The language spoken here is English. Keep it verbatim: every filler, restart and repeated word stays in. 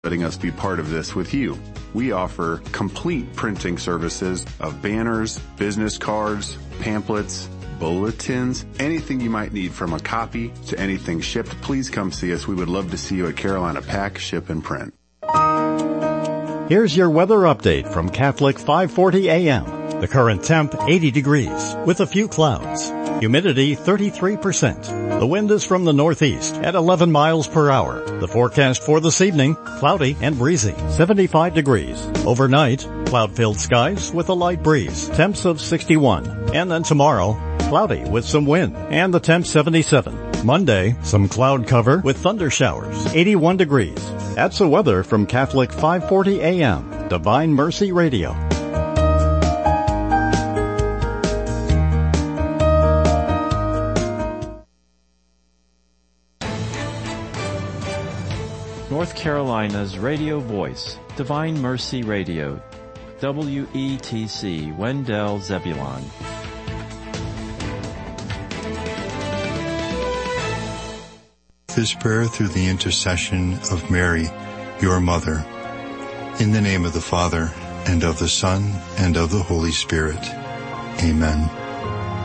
letting us be part of this with you. We offer complete printing services of banners, business cards, pamphlets, bulletins, anything you might need, from a copy to anything shipped. Please come see us. We would love to see you at Carolina Pack, Ship, and Print. Here's your weather update from Catholic five forty A M. The current temp, eighty degrees, with a few clouds. Humidity, thirty-three percent. The wind is from the northeast at eleven miles per hour. The forecast for this evening, cloudy and breezy, seventy-five degrees. Overnight, cloud-filled skies with a light breeze, temps of sixty-one. And then tomorrow, cloudy with some wind, and the temp seventy-seven. Monday, some cloud cover with thunder showers, eighty-one degrees. That's the weather from Catholic five forty A M, Divine Mercy Radio. North Carolina's radio voice, Divine Mercy Radio, W E T C, Wendell Zebulon. This prayer through the intercession of Mary, your mother. In the name of the Father, and of the Son, and of the Holy Spirit. Amen.